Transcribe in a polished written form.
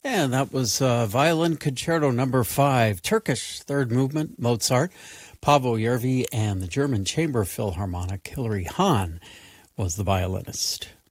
And that was Violin Concerto Number 5, Turkish Third Movement, Mozart. Paavo Järvi and the German Chamber Philharmonic, Hilary Hahn, was the violinist.